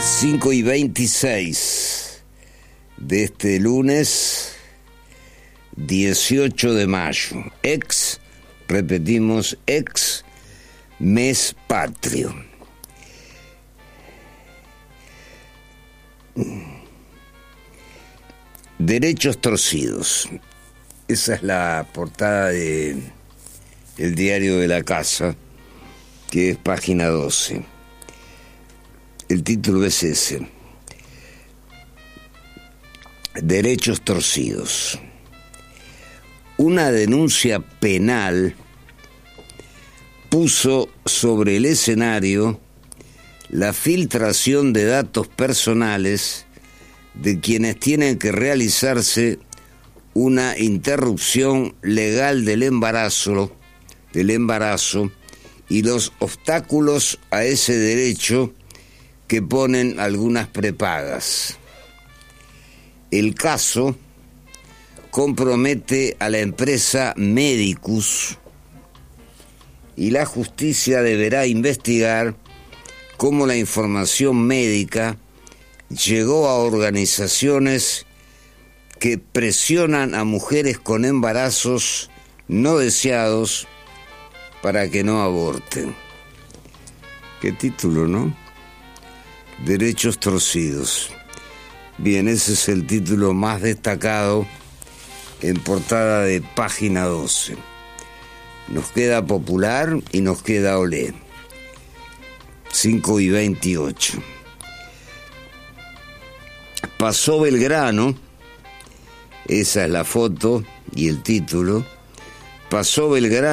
5:26 de este lunes 18 de mayo. Repetimos, mes patrio. Derechos torcidos. Esa es la portada de El Diario de la Casa, que es página 12. El título es ese: Derechos torcidos. Una denuncia penal puso sobre el escenario la filtración de datos personales de quienes tienen que realizarse una interrupción legal del embarazo y los obstáculos a ese derecho que ponen algunas prepagas. El caso compromete a la empresa Medicus y la justicia deberá investigar cómo la información médica llegó a organizaciones que presionan a mujeres con embarazos no deseados para que no aborten. Qué título, ¿no? Derechos torcidos. Bien, ese es el título más destacado en portada de página 12. Nos queda Popular y nos queda Olé. 5:28. Pasó Belgrano, esa es la foto y el título. Pasó Belgrano